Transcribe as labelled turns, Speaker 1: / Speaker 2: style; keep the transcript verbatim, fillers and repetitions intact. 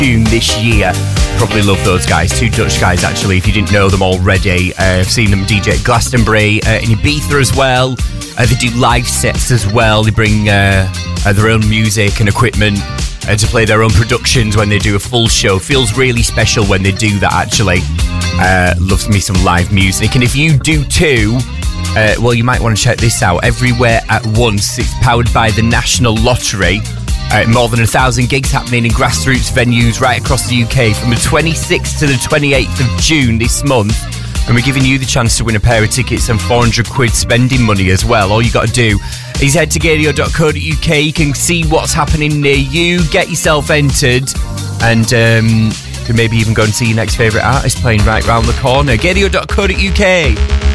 Speaker 1: June this year. Probably love those guys. Two Dutch guys, actually, if you didn't know them already. Uh, I've seen them D J at Glastonbury, uh, in Ibiza as well. Uh, they do live sets as well. They bring uh, uh, their own music and equipment uh, to play their own productions when they do a full show. Feels really special when they do that, actually. Uh, loves me some live music. And if you do too, uh, well, you might want to check this out. Everywhere at Once. It's powered by the National Lottery. Uh, more than a thousand gigs happening in grassroots venues right across the U K from the twenty-sixth to the twenty-eighth of June this month. And we're giving you the chance to win a pair of tickets and four hundred quid spending money as well. All you got to do is head to gadio dot co dot uk. You can see what's happening near you, get yourself entered, and um, you can maybe even go and see your next favourite artist playing right round the corner. gadio dot co dot uk.